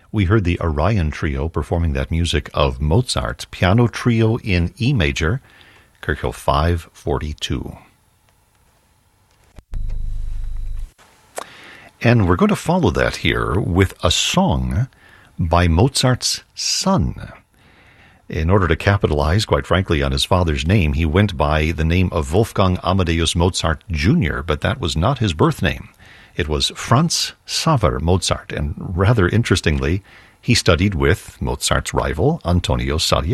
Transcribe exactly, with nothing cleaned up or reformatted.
we heard the Orion Trio performing that music of Mozart's Piano Trio in E major, Kirchhoff five forty-two. And we're going to follow that here with a song by Mozart's son. In order to capitalize, quite frankly, on his father's name, he went by the name of Wolfgang Amadeus Mozart Junior, but that was not his birth name. It was Franz Xaver Mozart, and rather interestingly, he studied with Mozart's rival, Antonio Salieri.